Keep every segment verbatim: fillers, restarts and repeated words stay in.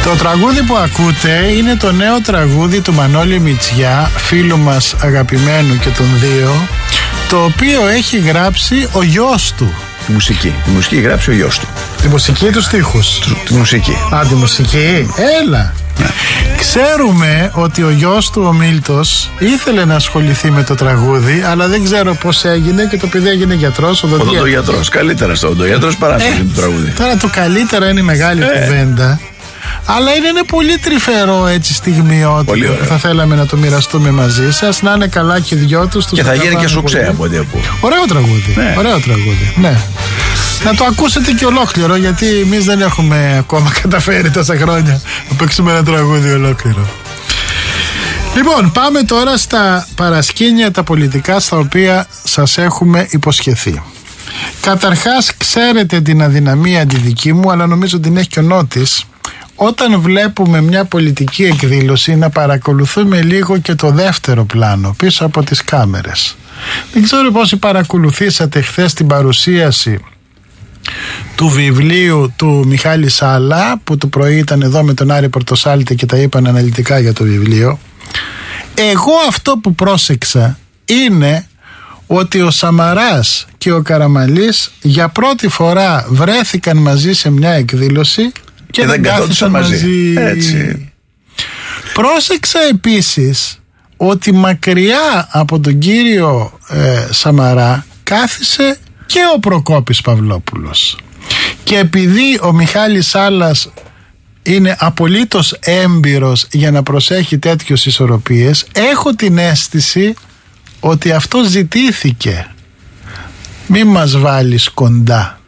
Το τραγούδι που ακούτε είναι το νέο τραγούδι του Μανώλη Μητσιά, φίλου μας αγαπημένου και των δύο, το οποίο έχει γράψει ο γιος του. Τη μουσική. Τη μουσική γράψει ο γιος του. Τη μουσική ή τους στίχους? Του, τη μουσική. Α, τη μουσική. Έλα. Ναι. Ξέρουμε ότι ο γιος του ο Μίλτος ήθελε να ασχοληθεί με το τραγούδι, αλλά δεν ξέρω πώς έγινε και το παιδί έγινε γιατρός, οδοντίατρος. Οδοντογιατρός. Καλύτερα στο οδοντογιατρός παρά στο ε, το τραγούδι. Τώρα το καλύτερα είναι μεγάλη ε. κουβέντα. Αλλά είναι ένα πολύ τρυφερό έτσι στιγμιότυπο που θα θέλαμε να το μοιραστούμε μαζί σας. Να είναι καλά και οι δυο τους. Και θα γίνει και σουξέ από ό,τι ακούω. Ωραίο τραγούδι. Ναι. Ωραίο τραγούδι. Ναι. Να το ακούσετε και ολόκληρο, γιατί εμείς δεν έχουμε ακόμα καταφέρει τόσα χρόνια να παίξουμε ένα τραγούδι ολόκληρο. Λοιπόν, πάμε τώρα στα παρασκήνια τα πολιτικά στα οποία σας έχουμε υποσχεθεί. Καταρχάς, ξέρετε την αδυναμία τη δική μου, αλλά νομίζω ότι την έχει και ο Νότης. Όταν βλέπουμε μια πολιτική εκδήλωση, να παρακολουθούμε λίγο και το δεύτερο πλάνο πίσω από τις κάμερες. Δεν ξέρω πόσοι παρακολουθήσατε χθες την παρουσίαση του βιβλίου του Μιχάλη Σάλα, που το πρωί ήταν εδώ με τον Άρη Πορτοσάλτη και τα είπαν αναλυτικά για το βιβλίο. Εγώ αυτό που πρόσεξα είναι ότι ο Σαμαράς και ο Καραμανλής για πρώτη φορά βρέθηκαν μαζί σε μια εκδήλωση και, και δεν κάθισαν μαζί, μαζί. Έτσι. Πρόσεξα επίσης ότι μακριά από τον κύριο ε, Σαμαρά κάθισε και ο Προκόπης Παυλόπουλος. Και επειδή ο Μιχάλης Σάλας είναι απολύτως έμπειρος για να προσέχει τέτοιες ισορροπίες, έχω την αίσθηση ότι αυτό ζητήθηκε. Μη μας βάλεις κοντά.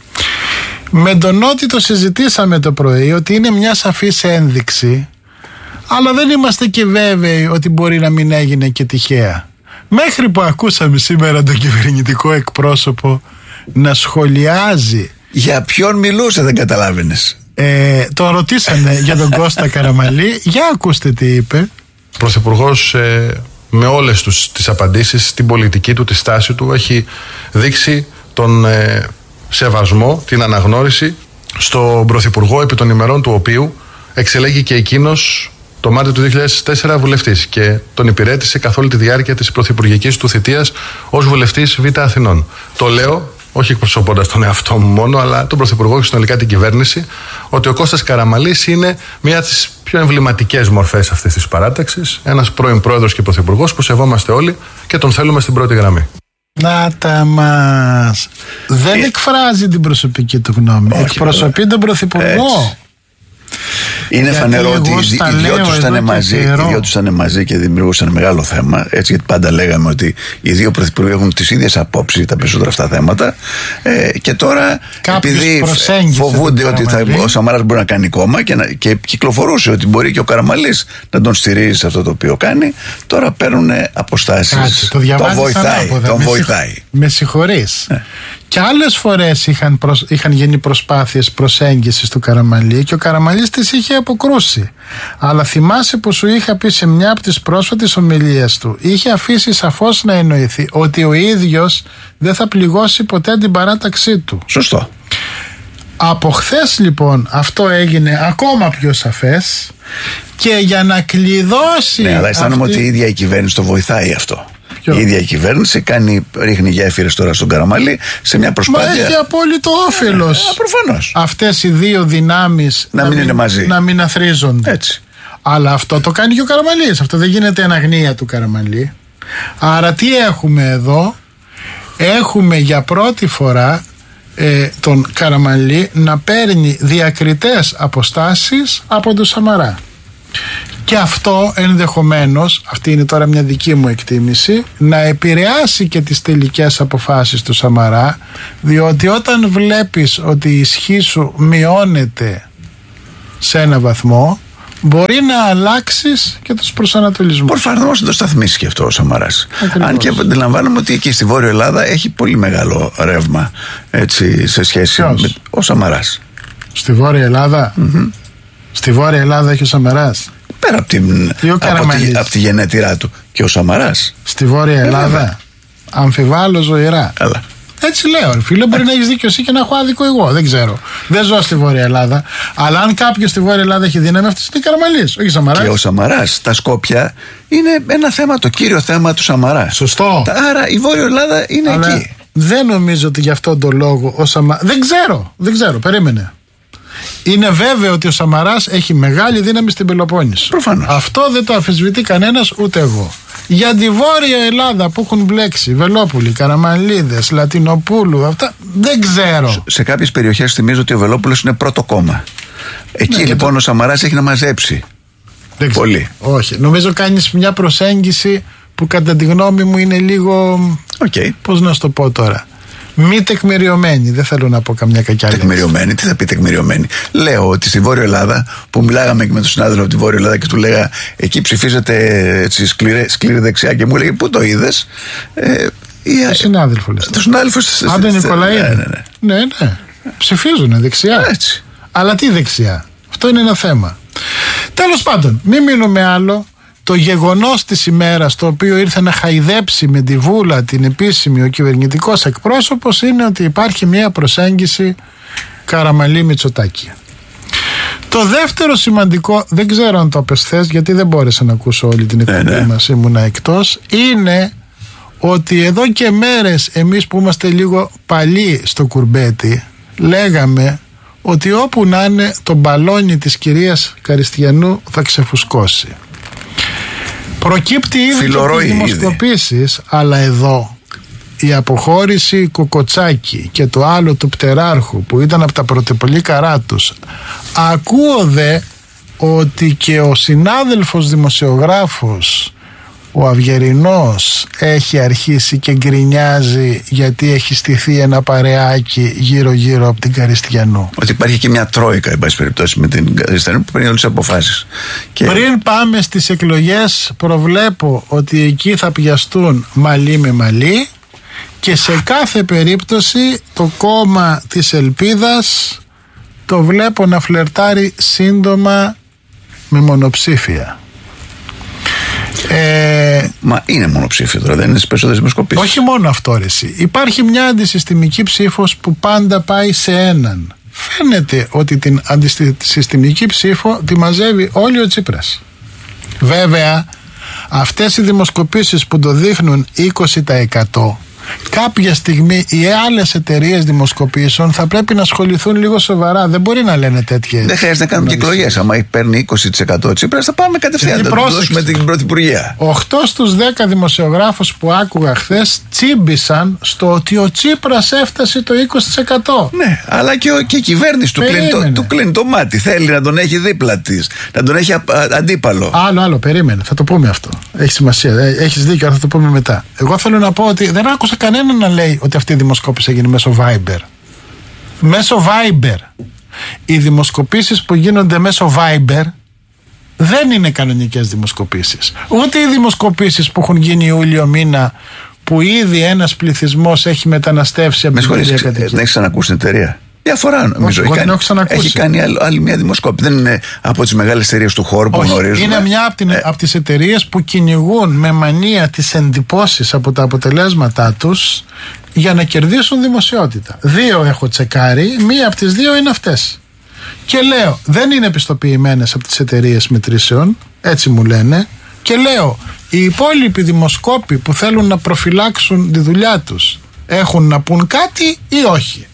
Με τον Νότι το συζητήσαμε το πρωί ότι είναι μια σαφής ένδειξη, αλλά δεν είμαστε και βέβαιοι ότι μπορεί να μην έγινε και τυχαία. Μέχρι που ακούσαμε σήμερα τον κυβερνητικό εκπρόσωπο να σχολιάζει. Για ποιον μιλούσε, δεν καταλάβαινες? Ε, τον ρωτήσανε για τον Κώστα Καραμανλή. Για ακούστε τι είπε. Πρωθυπουργός ε, με όλες τους τις απαντήσεις, την πολιτική του, τη στάση του, έχει δείξει τον ε, σεβασμό, την αναγνώριση στον Πρωθυπουργό, επί των ημερών του οποίου εξελέγει και εκείνος το Μάρτιο του δύο χιλιάδες τέσσερα βουλευτής και τον υπηρέτησε καθ' όλη τη διάρκεια της πρωθυπουργικής του θητείας ως βουλευτής Β' Αθηνών. Το λέω όχι εκπροσωπώντας τον εαυτό μου μόνο, αλλά τον Πρωθυπουργό και συνολικά την κυβέρνηση, ότι ο Κώστας Καραμανλής είναι μία από τις πιο εμβληματικές μορφές αυτής της παράταξης. Ένας πρώην πρόεδρος και πρωθυπουργός που σεβόμαστε όλοι και τον θέλουμε στην πρώτη γραμμή. Να τα μας. Δεν ε... εκφράζει την προσωπική του γνώμη. Όχι, εκπροσωπεί ε... τον Πρωθυπουργό. Έτσι. Είναι γιατί φανερό ότι οι δυο τους ήταν μαζί, ήταν μαζί και δημιουργούσαν μεγάλο θέμα. Έτσι, γιατί πάντα λέγαμε ότι οι δύο πρωθυπουργοί έχουν τις ίδιες απόψεις τα περισσότερα αυτά θέματα. Ε, και τώρα, κάποιος επειδή φοβούνται ότι θα, ο Σαμαράς μπορεί να κάνει κόμμα και, να, και κυκλοφορούσε ότι μπορεί και ο Καραμανλής να τον στηρίζει σε αυτό το οποίο κάνει, τώρα παίρνουν αποστάσεις. Κάτσε, το τον βοηθάει. Τον με, βοηθάει. Συγχω... με συγχωρείς. Ε. Και άλλες φορές είχαν, προσ... είχαν γίνει προσπάθειες προσέγγισης του Καραμανλή και ο Καραμανλής τις είχε αποκρούσει. Αλλά θυμάσαι που σου είχα πει σε μια από τις πρόσφατες ομιλίες του, είχε αφήσει σαφώς να εννοηθεί ότι ο ίδιος δεν θα πληγώσει ποτέ την παράταξή του. Σωστό. Από χθες λοιπόν αυτό έγινε ακόμα πιο σαφές και για να κλειδώσει. Ναι, αλλά αισθάνομαι αυτή... ότι η ίδια η κυβέρνηση το βοηθάει αυτό. Η ίδια η κυβέρνηση κάνει, ρίχνει γέφυρες τώρα στον Καραμανλή σε μια προσπάθεια. Μα έχει απόλυτο όφελος. Ε, προφανώς. Αυτές οι δύο δυνάμεις να, να μην είναι μαζί. Να μην αθρίζονται. Έτσι. Αλλά αυτό το κάνει και ο Καραμανλής. Αυτό δεν γίνεται εν αγνία του Καραμανλή. Άρα τι έχουμε εδώ? Έχουμε για πρώτη φορά ε, τον Καραμανλή να παίρνει διακριτές αποστάσεις από τον Σαμαρά. Και αυτό ενδεχομένως, αυτή είναι τώρα μια δική μου εκτίμηση, να επηρεάσει και τις τελικές αποφάσεις του Σαμαρά, διότι όταν βλέπεις ότι η ισχύ σου μειώνεται σε ένα βαθμό, μπορεί να αλλάξεις και τους προσανατολισμούς. Προφανώς να το σταθμίσει και αυτό ο Σαμαράς. Ακριβώς. Αν και αντιλαμβάνομαι ότι εκεί στη Βόρεια Ελλάδα έχει πολύ μεγάλο ρεύμα, έτσι, σε σχέση Ποιος? με ο Σαμαράς. Στη Βόρεια Ελλάδα? Mm-hmm. Στη Βόρεια Ελλάδα έχει ο Σαμαράς. Πέρα από, την, από, τη, από τη γενέτειρά του και ο Σαμαράς. Στη Βόρεια Ελλάδα. Αμφιβάλλω ζωηρά. Έλα. Έτσι λέω, φίλε, μπορεί να έχει δίκιο εσύ και να έχω άδικο εγώ. Δεν ξέρω. Δεν ζω στη Βόρεια Ελλάδα. Αλλά αν κάποιο στη Βόρεια Ελλάδα έχει δύναμη, αυτή είναι η Καραμανλής, όχι Σαμαράς. Και ο Σαμαράς, τα Σκόπια είναι ένα θέμα, το κύριο θέμα του Σαμαρά. Σωστό. Άρα η Βόρεια Ελλάδα είναι αλλά εκεί. Δεν νομίζω ότι γι' αυτόν τον λόγο ο Σαμαράς. Δεν ξέρω, δεν ξέρω, περίμενε. Είναι βέβαιο ότι ο Σαμαράς έχει μεγάλη δύναμη στην Πελοπόννησο. Προφανώς. Αυτό δεν το αμφισβητεί κανένας, ούτε εγώ. Για τη Βόρεια Ελλάδα που έχουν μπλέξει Βελόπουλοι, Καραμανλίδες, Λατινοπούλου, αυτά δεν ξέρω. Σε, σε κάποιες περιοχές θυμίζω ότι ο Βελόπουλος είναι πρώτο κόμμα. Εκεί ναι, λοιπόν το... ο Σαμαράς έχει να μαζέψει. Δεν ξέρω. Πολύ. Όχι. Νομίζω κάνεις μια προσέγγιση που κατά τη γνώμη μου είναι λίγο. Okay. Πώς να σου το πω τώρα. Μη τεκμηριωμένη, δεν θέλω να πω καμιά κακιά λέξη. Τεκμηριωμένη, τι θα πει τεκμηριωμένη. Λέω ότι στη Βόρεια Ελλάδα, που μιλάγαμε και με τον συνάδελφο από τη Βόρεια Ελλάδα και του λέγα εκεί ψηφίζετε έτσι, σκληρή, σκληρή δεξιά και μου έλεγε πού το είδες. Ε, το συνάδελφο λες. Το συνάδελφο. Αν τον Νικολαίδη. Ναι, ναι, ναι. ναι, ναι. Ψηφίζουν δεξιά. Έτσι. Αλλά τι δεξιά. Αυτό είναι ένα θέμα. Τέλος πάντων, μην μείνουμε άλλο. Το γεγονός της ημέρας, το οποίο ήρθε να χαϊδέψει με τη βούλα την επίσημη ο κυβερνητικός εκπρόσωπος, είναι ότι υπάρχει μια προσέγγιση Καραμανλή-Μητσοτάκη. Το δεύτερο σημαντικό, δεν ξέρω αν το πες θες, γιατί δεν μπόρεσα να ακούσω όλη την εκπομπή ναι, ναι. μας, ήμουνα εκτός, είναι ότι εδώ και μέρες εμείς που είμαστε λίγο παλιοί στο κουρμπέτι λέγαμε ότι όπου να είναι το μπαλόνι της κυρίας Καριστιανού θα ξεφουσκώσει. Προκύπτει ήδη από τις δημοσκοπήσεις, αλλά εδώ η αποχώρηση Κοκοτσάκη και το άλλο του Πτεράρχου που ήταν από τα πρωτεπολίκαρά τους. Ακούω δε ότι και ο συνάδελφος δημοσιογράφος ο Αυγερινός έχει αρχίσει και γκρινιάζει γιατί έχει στηθεί ένα παρεάκι γύρω γύρω από την Καριστιανού. Ότι υπάρχει και μια τρόικα εν πάση περιπτώσει με την Καριστιανού που παίρνει όλες τις αποφάσεις. Και... Πριν πάμε στις εκλογές προβλέπω ότι εκεί θα πιαστούν μαλλί με μαλλί και σε κάθε περίπτωση το κόμμα της Ελπίδας το βλέπω να φλερτάρει σύντομα με μονοψήφια. Ε, Μα είναι μονοψήφιο τώρα, δεν είναι στις περισσότερες δημοσκοπήσεις. Όχι μόνο αυτό ρε εσύ. Υπάρχει μια αντισυστημική ψήφος που πάντα πάει σε έναν. Φαίνεται ότι την αντισυστημική ψήφο τη μαζεύει όλοι ο Τσίπρας. Βέβαια αυτές οι δημοσκοπήσεις που το δείχνουν είκοσι τοις εκατό, κάποια στιγμή οι άλλες εταιρείες δημοσκοπήσεων θα πρέπει να ασχοληθούν λίγο σοβαρά. Δεν μπορεί να λένε τέτοιες. Δεν χρειάζεται να κάνουμε εκλογές. Άμα παίρνει είκοσι τοις εκατό Τσίπρας, θα πάμε κατευθείαν. Θα δώσουμε την πρωθυπουργία. οκτώ στους δέκα δημοσιογράφους που άκουγα χθες τσίμπησαν στο ότι ο Τσίπρας έφτασε το είκοσι τοις εκατό. Ναι, αλλά και, ο, και η κυβέρνηση του κλείνει, το, του κλείνει το μάτι. Θέλει να τον έχει δίπλα της, να τον έχει α, α, αντίπαλο. Άλλο, άλλο, περίμενε. Θα το πούμε αυτό. Έχει σημασία. Έχεις δίκιο, θα το πούμε μετά. Εγώ θέλω να πω ότι δεν άκουσα κανέναν να λέει ότι αυτή η δημοσκόπηση έγινε μέσω Viber. Μέσω Viber. Οι δημοσκοπήσεις που γίνονται μέσω Viber δεν είναι κανονικές δημοσκοπήσεις. Ούτε οι δημοσκοπήσεις που έχουν γίνει Ιούλιο μήνα, που ήδη ένας πληθυσμός έχει μεταναστεύσει από την ίδια κατοικία. Δεν έχεις ξανακούσει την εταιρεία? Μια φορά νομίζω. Όχι, έχει, κάνει, έχει κάνει άλλη, άλλη μια δημοσκόπηση. Δεν είναι από τις μεγάλες εταιρείες του χώρου που όχι, γνωρίζουμε. Είναι μια από, την, ε. από τις εταιρείες που κυνηγούν με μανία τις εντυπώσεις από τα αποτελέσματά τους για να κερδίσουν δημοσιότητα. Δύο έχω τσεκάρει, μία από τις δύο είναι αυτές. Και λέω, δεν είναι επιστοποιημένες από τις εταιρείες μετρήσεων, έτσι μου λένε, και λέω, οι υπόλοιποι δημοσκόποι που θέλουν να προφυλάξουν τη δουλειά τους έχουν να πούν κάτι ή όχι?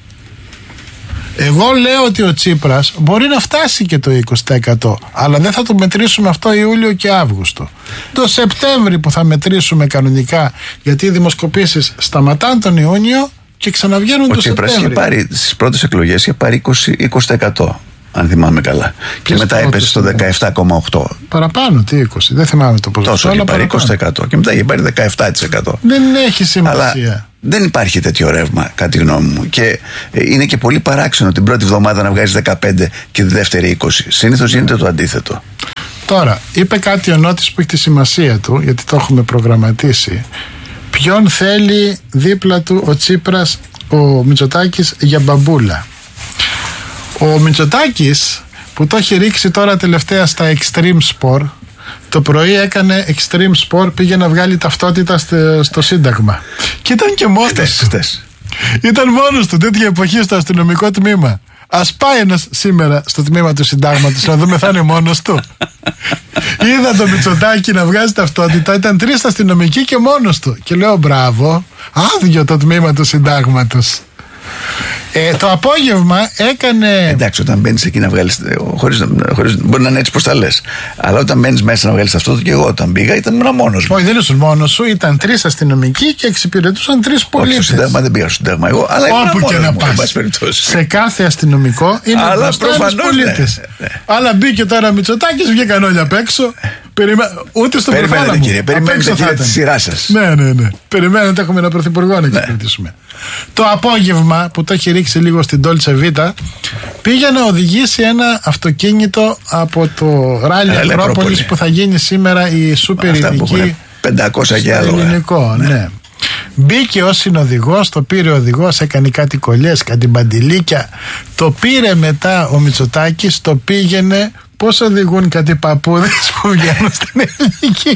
Εγώ λέω ότι ο Τσίπρας μπορεί να φτάσει και το είκοσι τοις εκατό, αλλά δεν θα το μετρήσουμε αυτό Ιούλιο και Αύγουστο. Το Σεπτέμβρη που θα μετρήσουμε κανονικά, γιατί οι δημοσκοπήσεις σταματάνε τον Ιούνιο και ξαναβγαίνουν ο το Σεπτέμβρη. Ο Τσίπρας είχε πάρει στις πρώτες εκλογές είχε πάρει είκοσι τοις εκατό, αν θυμάμαι καλά. Και, και μετά έπεσε στο δεκαεπτά κόμμα οκτώ. Παραπάνω, τι είκοσι, δεν θυμάμαι το ποσοστό. Τόσο είχε πάρει είκοσι τοις εκατό και μετά είχε πάρει δεκαεπτά τοις εκατό. Δεν έχει σημασία. Αλλά δεν υπάρχει τέτοιο ρεύμα, κατά τη γνώμη μου. Και είναι και πολύ παράξενο την πρώτη εβδομάδα να βγάζει δεκαπέντε και τη δεύτερη είκοσι. Συνήθως γίνεται το αντίθετο. Τώρα, είπε κάτι ο Νότης που έχει τη σημασία του, γιατί το έχουμε προγραμματίσει. Ποιον θέλει δίπλα του ο Τσίπρας, ο Μητσοτάκης, για μπαμπούλα? Ο Μητσοτάκης που το έχει ρίξει τώρα τελευταία στα extreme sport, το πρωί έκανε extreme sport, πήγε να βγάλει ταυτότητα στο, στο Σύνταγμα και ήταν και μόνος του. Ήταν μόνος του τέτοια εποχή στο αστυνομικό τμήμα. Ας πάει ένας σήμερα στο τμήμα του συντάγματος να δούμε θα είναι μόνος του. Είδα το Μητσοτάκη να βγάζει ταυτότητα. Ήταν τρεις αστυνομικοί και μόνος του. Και λέω μπράβο, άδειο το τμήμα του συντάγματος. Ε, το απόγευμα έκανε. Εντάξει, όταν μπαίνεις εκεί να βγάλεις. Χωρίς, χωρίς, μπορεί να είναι έτσι πως τα λες. Αλλά όταν μπαίνεις μέσα να βγάλεις αυτό, και εγώ όταν πήγα ήταν μόνο μόνος μου. Όχι, δεν ήσουν μόνος σου, ήταν τρεις αστυνομικοί και εξυπηρετούσαν τρεις πολίτες. Όχι, στο Σύνταγμα δεν πήγα στο Σύνταγμα εγώ, αλλά όπου και να πας. Σε κάθε αστυνομικό είναι προφανώς πολίτες. Ναι, ναι. Αλλά μπήκε τώρα Μητσοτάκης, βγήκαν όλοι απ' έξω. Περιμέ... Ούτε στον προφάνα μου. Κύριε, περιμένετε κύριε τη σειρά σας. Ναι, ναι, ναι. Περιμένετε, έχουμε ένα πρωθυπουργό να εξυπηρετήσουμε. Ναι. Το απόγευμα που το έχει ρίξει λίγο στην Dolce Vita, πήγε να οδηγήσει ένα αυτοκίνητο από το Ράλι Ακρόπολης που θα γίνει σήμερα η σούπερ ειδική. πεντακόσια και άλλο. Ελληνικό, ναι. ναι. Μπήκε ως συνοδηγός, το πήρε ο οδηγός, έκανε κάτι κολλιές, κάτι μπαντιλίκια. Το πήρε μετά ο Μητσοτάκης, το πήγαινε. Πώς οδηγούν κάτι παππούδες που βγαίνουν στην ελληνική.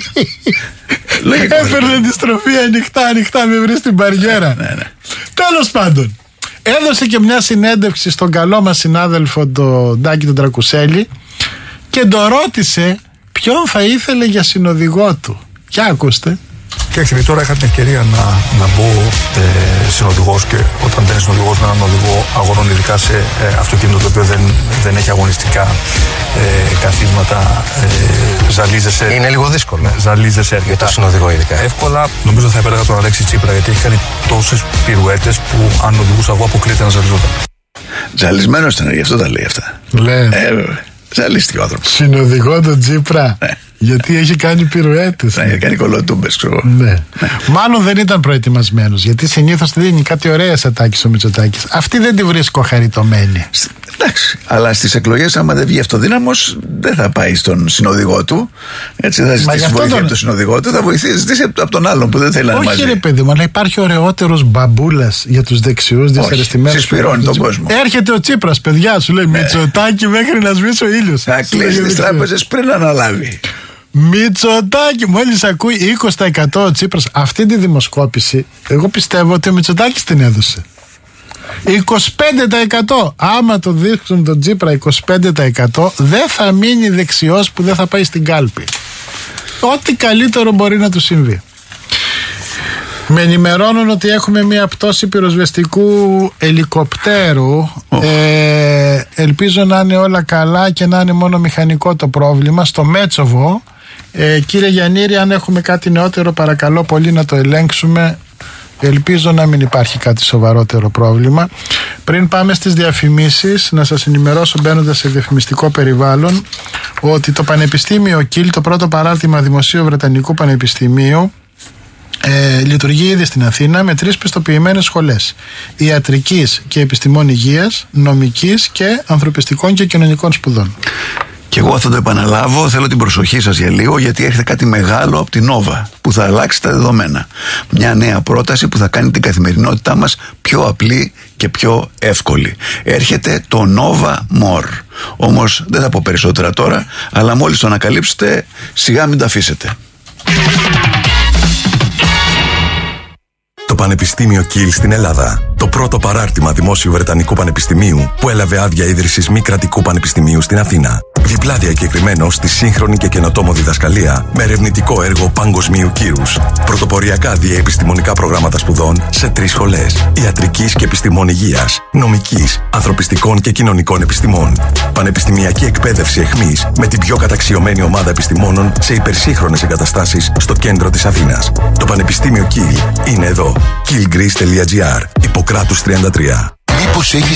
Έφερνε τη στροφή ανοιχτά, ανοιχτά, με βρει στην μπαριέρα. Ναι, ναι. Τέλος πάντων, έδωσε και μια συνέντευξη στον καλό μας συνάδελφο τον Ντάκη τον Τρακουσέλη και τον ρώτησε ποιον θα ήθελε για συνοδηγό του. Για ακούστε. Κοιτάξτε, τώρα είχα την ευκαιρία να, να μπω ε, συνοδηγός και όταν μπαίνει συνοδηγός με έναν οδηγό αγορών, ειδικά σε ε, αυτοκίνητο το οποίο δεν, δεν έχει αγωνιστικά ε, καθίσματα, ε, ζαλίζεσαι. Είναι λίγο δύσκολο. Ναι, ζαλίζεσαι αρκετά. Για το συνοδηγό, ειδικά. Εύκολα, νομίζω θα επέλεγα τον Αλέξη Τσίπρα, γιατί έχει κάνει τόσες πυρουέτες που αν οδηγούσα εγώ αποκλείεται να ζαλιζόταν. Ζαλισμένος ήταν, γι' αυτό τα λέει αυτά. Λέει. Ε, ζαλίστηκε ο άνθρωπος. Συνοδηγό τον Τσίπρα. Ναι. Γιατί έχει κάνει πυρουέτες. Ναι, έχει κάνει κολοτούμπες, ξέρω. Ναι. ναι. Μάλλον δεν ήταν προετοιμασμένος. Γιατί συνήθως δίνει κάτι ωραίες ατάκες ο Μητσοτάκης. Αυτή δεν τη βρίσκω χαριτωμένη. Εντάξει. Αλλά στις εκλογές, άμα δεν βγει αυτοδύναμος, δεν θα πάει στον συνοδηγό του. Έτσι θα ζητήσει βοήθεια τον... από τον συνοδηγό του. Θα βοηθήσει, ζητήσει από τον άλλον που δεν θέλει να είναι μαζί. Όχι, ρε παιδί μου, αλλά υπάρχει ωραιότερος μπαμπούλας για τους δεξιούς, δυσαρεστημένους. Συσπηρώνει τον κόσμο. Έρχεται ο Τσίπρας, παιδιά, σου λέει Μητσοτάκη μέχρι να σβήσει ο ήλιος. Θα κλείσει τις τράπεζες πριν αναλάβει. Μητσοτάκη, μόλις ακούει είκοσι τοις εκατό ο Τσίπρας. Αυτή τη δημοσκόπηση, εγώ πιστεύω ότι ο Μητσοτάκης την έδωσε. είκοσι πέντε τοις εκατό. Άμα το δείξουν τον Τσίπρα είκοσι πέντε τοις εκατό, δεν θα μείνει δεξιός που δεν θα πάει στην κάλπη. Ό,τι καλύτερο μπορεί να του συμβεί. Με ενημερώνουν ότι έχουμε μια πτώση πυροσβεστικού ελικοπτέρου. Oh. Ε, ελπίζω να είναι όλα καλά και να είναι μόνο μηχανικό το πρόβλημα. Στο Μέτσοβο. Ε, κύριε Γιαννήρη, αν έχουμε κάτι νεότερο, παρακαλώ πολύ να το ελέγξουμε. Ελπίζω να μην υπάρχει κάτι σοβαρότερο πρόβλημα. Πριν πάμε στις διαφημίσεις, να σας ενημερώσω μπαίνοντας σε διαφημιστικό περιβάλλον ότι το Πανεπιστήμιο Κιλ, το πρώτο παράρτημα Δημοσίου Βρετανικού Πανεπιστημίου, Ε, λειτουργεί ήδη στην Αθήνα με τρεις πιστοποιημένες σχολές: ιατρικής και επιστημών υγείας, νομικής και ανθρωπιστικών και κοινωνικών σπουδών. Και εγώ θα το επαναλάβω, θέλω την προσοχή σας για λίγο, γιατί έρχεται κάτι μεγάλο από την Νόβα που θα αλλάξει τα δεδομένα. Μια νέα πρόταση που θα κάνει την καθημερινότητά μας πιο απλή και πιο εύκολη. Έρχεται το Nova More. Όμως δεν θα πω περισσότερα τώρα, αλλά μόλις το ανακαλύψετε, σιγά μην το αφήσετε. Το Πανεπιστήμιο Κιλ στην Ελλάδα. Το πρώτο παράρτημα Δημόσιου Βρετανικού Πανεπιστημίου που έλαβε άδεια ίδρυσης μη κρατικού πανεπιστημίου στην Αθήνα. Διπλά διακεκριμένο στη σύγχρονη και καινοτόμο διδασκαλία με ερευνητικό έργο παγκοσμίου κύρους. Πρωτοποριακά διεπιστημονικά προγράμματα σπουδών σε τρεις σχολές: ιατρικής και επιστημών υγείας, νομικής, ανθρωπιστικών και κοινωνικών επιστημών. Πανεπιστημιακή εκπαίδευση εχμής με την πιο καταξιωμένη ομάδα επιστημόνων σε υπερσύγχρονες εγκαταστάσεις στο κέντρο της Αθήνας. Το Πανεπιστήμιο Κιλ είναι εδώ. κιλ γκρις τελεία τζι άρ, Ιπποκράτους τριάντα τρία. Μήπως έχεις